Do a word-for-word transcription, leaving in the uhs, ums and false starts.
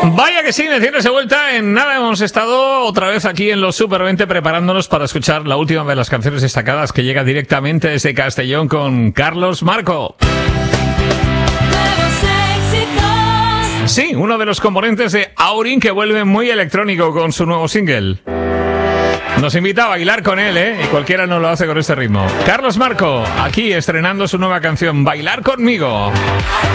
Vaya que sí, me tienes de vuelta. En nada hemos estado otra vez aquí en los Super veinte preparándonos para escuchar la última de las canciones destacadas que llega directamente desde Castellón con Carlos Marco. Sí, uno de los componentes de Aurin, que vuelve muy electrónico con su nuevo single. Nos invita a bailar con él, ¿eh? Y cualquiera no lo hace con este ritmo. Carlos Marco, aquí estrenando su nueva canción, Bailar Conmigo.